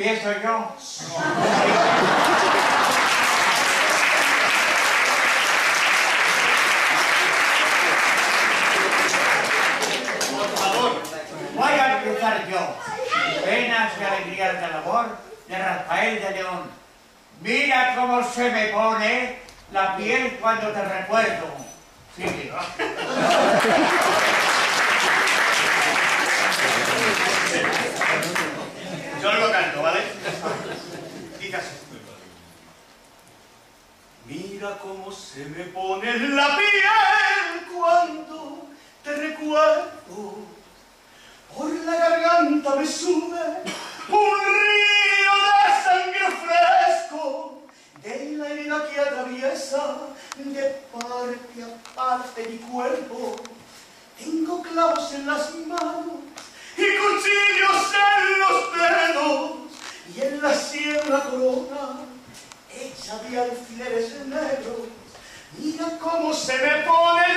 ¿Empiezo yo? Por favor, voy a empezar yo. Penas y alegrías del amor de Rafael de León. Mira cómo se me pone la piel cuando te recuerdo. Sigue. Yo lo canto, ¿vale? Dice así. Mira cómo se me pone la piel cuando te recuerdo. Por la garganta me sube un río de sangre fresco de la herida que atraviesa de parte a parte mi cuerpo. Tengo clavos en las manos y cuchillos en los dedos, y en la sierra corona hecha de alfileres negros. Mira cómo se me pone